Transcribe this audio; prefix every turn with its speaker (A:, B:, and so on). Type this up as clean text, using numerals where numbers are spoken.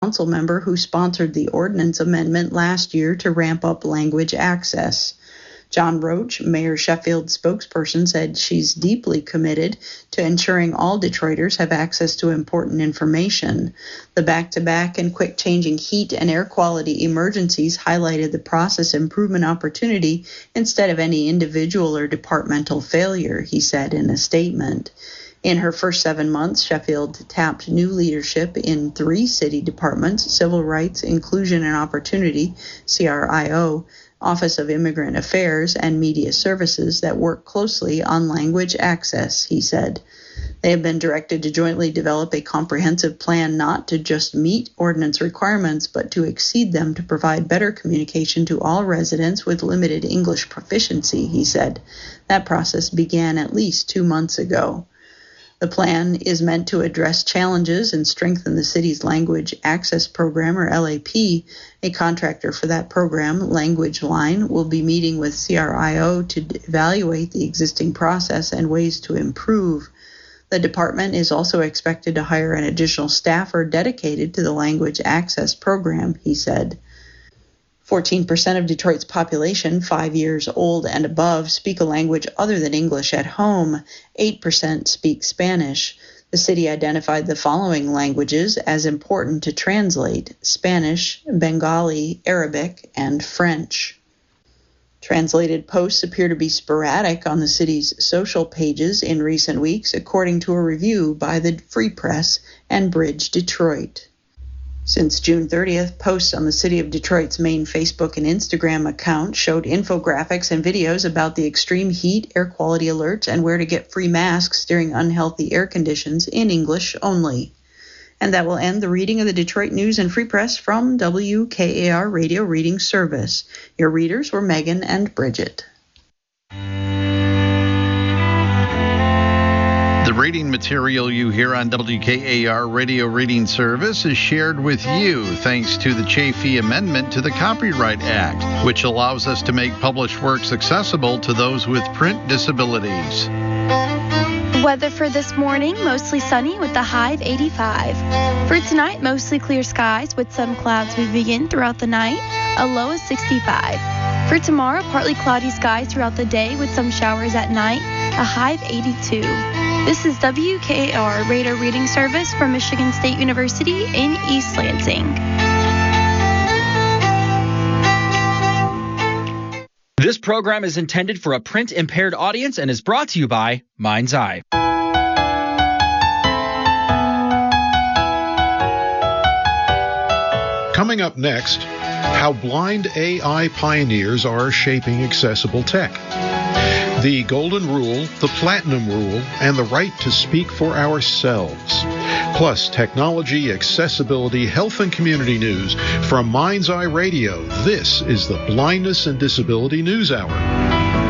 A: council member who sponsored the ordinance amendment last year to ramp up language access. John Roach, Mayor Sheffield's spokesperson, said she's deeply committed to ensuring all Detroiters have access to important information. The back-to-back and quick-changing heat and air quality emergencies highlighted the process improvement opportunity instead of any individual or departmental failure, he said in a statement. In her first 7 months, Sheffield tapped new leadership in 3 city departments: Civil Rights, Inclusion and Opportunity, CRIO, Office of Immigrant Affairs, and Media Services that work closely on language access, he said. They have been directed to jointly develop a comprehensive plan not to just meet ordinance requirements, but to exceed them to provide better communication to all residents with limited English proficiency, he said. That process began at least 2 months ago. The plan is meant to address challenges and strengthen the city's Language Access Program, or LAP. A contractor for that program, Language Line, will be meeting with CRIO to evaluate the existing process and ways to improve. The department is also expected to hire an additional staffer dedicated to the Language Access Program, he said. 14% of Detroit's population, 5 years old and above, speak a language other than English at home. 8% speak Spanish. The city identified the following languages as important to translate: Spanish, Bengali, Arabic, and French. Translated posts appear to be sporadic on the city's social pages in recent weeks, according to a review by the Free Press and Bridge Detroit. Since June 30th, posts on the City of Detroit's main Facebook and Instagram account showed infographics and videos about the extreme heat, air quality alerts, and where to get free masks during unhealthy air conditions in English only. And that will end the reading of the Detroit News and Free Press from WKAR Radio Reading Service. Your readers were Megan and Bridget.
B: The reading material you hear on WKAR Radio Reading Service is shared with you thanks to the Chafee Amendment to the Copyright Act, which allows us to make published works accessible to those with print disabilities.
C: Weather for this morning, mostly sunny with a high of 85. For tonight, mostly clear skies with some clouds moving in throughout the night, a low of 65. For tomorrow, partly cloudy skies throughout the day with some showers at night, a high of 82. This is WKAR Radio Reading Service from Michigan State University in East Lansing.
D: This program is intended for a print-impaired audience and is brought to you by Mind's Eye.
E: Coming up next, how blind AI pioneers are shaping accessible tech. The Golden Rule, the Platinum Rule, and the right to speak for ourselves. Plus, technology, accessibility, health, and community news from Mind's Eye Radio. This is the Blindness and Disability News Hour.